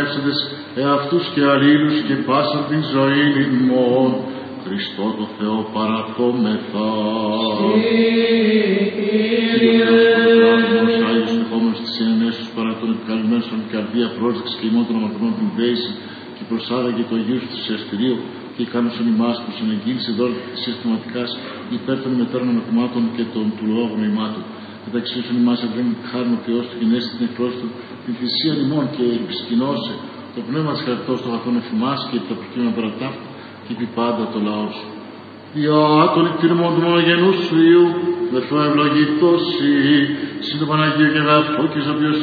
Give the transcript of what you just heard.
παρελεύσαντες εαυτούς και αλλήλους και πάσαν την ζωή ημών. Χριστό το Θεό παρακόμεθα. Κύριε Άγιος στεχόμενος της συνενέσεως παρά των επικαλυμμένων στην καρδία πρόσδεξης και ημών των αμαρτωλών την δέηση και προσάδαγε το Αγίου του Θησιαστηρίου και ικάνωσον ημάς προς την εγγύηση δόλου της συστηματικάς υπέρ των μετέρων ανακομμάτων και των του λόγου νοημάτων. Μεταξύ όσων ημάς ευρύνει τη χάρη ο Θεός του γενέστη την εκπρός του την θυσία ημών και επισκηνώσε το πνεύμα της χαρακτός των αγαθών εφημάς και επί τα προκείμενα παρατάφτα και επί πάντα το λαό σου. Δια των εκτήρημων του μονογενούς σου Υιού, δεθώ ευλογητός συν το Παναγίο και αυτό και εις οποίος